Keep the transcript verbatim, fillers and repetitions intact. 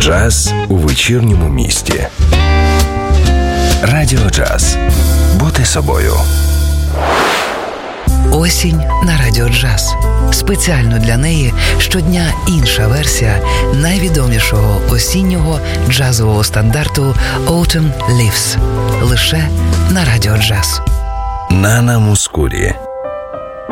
Джаз у вечірньому місті. Радіо Джаз. Бути собою. Осінь на Радіо Джаз. Спеціально для неї щодня інша версія найвідомішого осіннього джазового стандарту «Autumn Leaves». Лише на Радіо Джаз. Нана Мускурі.